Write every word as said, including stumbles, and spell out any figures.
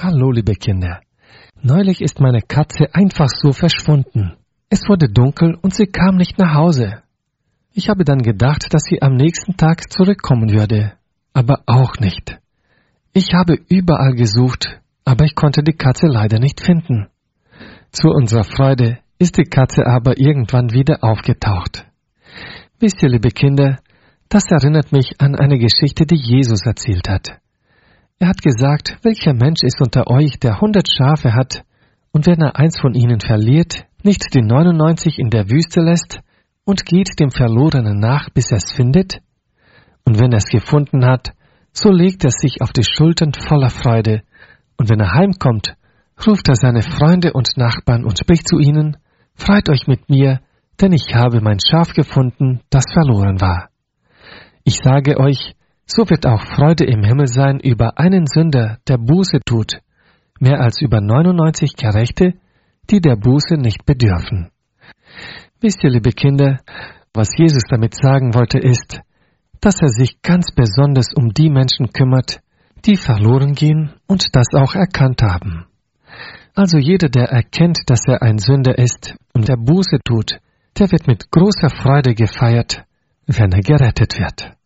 Hallo, liebe Kinder. Neulich ist meine Katze einfach so verschwunden. Es wurde dunkel und sie kam nicht nach Hause. Ich habe dann gedacht, dass sie am nächsten Tag zurückkommen würde, aber auch nicht. Ich habe überall gesucht, aber ich konnte die Katze leider nicht finden. Zu unserer Freude ist die Katze aber irgendwann wieder aufgetaucht. Wisst ihr, liebe Kinder, das erinnert mich an eine Geschichte, die Jesus erzählt hat. Er hat gesagt, welcher Mensch ist unter euch, der hundert Schafe hat, und wenn er eins von ihnen verliert, nicht die neunundneunzig in der Wüste lässt und geht dem Verlorenen nach, bis er es findet? Und wenn er es gefunden hat, so legt er sich auf die Schultern voller Freude, und wenn er heimkommt, ruft er seine Freunde und Nachbarn und spricht zu ihnen, freut euch mit mir, denn ich habe mein Schaf gefunden, das verloren war. Ich sage euch, so wird auch Freude im Himmel sein über einen Sünder, der Buße tut, mehr als über neunundneunzig Gerechte, die der Buße nicht bedürfen. Wisst ihr, liebe Kinder, was Jesus damit sagen wollte, ist, dass er sich ganz besonders um die Menschen kümmert, die verloren gehen und das auch erkannt haben. Also jeder, der erkennt, dass er ein Sünder ist und der Buße tut, der wird mit großer Freude gefeiert, wenn er gerettet wird.